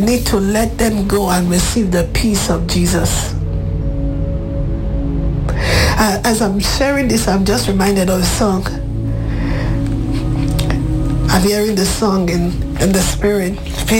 need to let them go and receive the peace of Jesus. As I'm sharing this, I'm just reminded of a song. I'm hearing the song in the spirit.